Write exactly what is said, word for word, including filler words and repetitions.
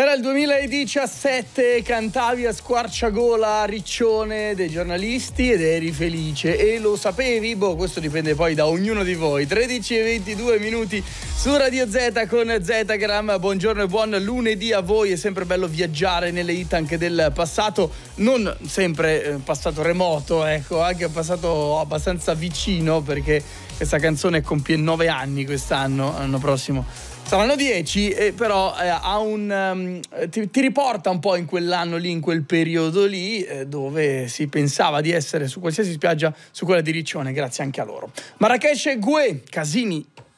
Era il duemiladiciassette, cantavi a squarciagola Riccione dei giornalisti ed eri felice. E lo sapevi? Boh, questo dipende poi da ognuno di voi. tredici e ventidue minuti su Radio Z con Zetagram. Buongiorno e buon lunedì a voi. È sempre bello viaggiare nelle hit anche del passato, non sempre eh, passato remoto, ecco, anche passato abbastanza vicino, perché questa canzone compie nove anni quest'anno, l'anno prossimo saranno dieci, eh, però eh, ha un um, ti, ti riporta un po' in quell'anno lì, in quel periodo lì, eh, dove si pensava di essere su qualsiasi spiaggia, su quella di Riccione, grazie anche a loro. Marrakesh e Gue, Casini.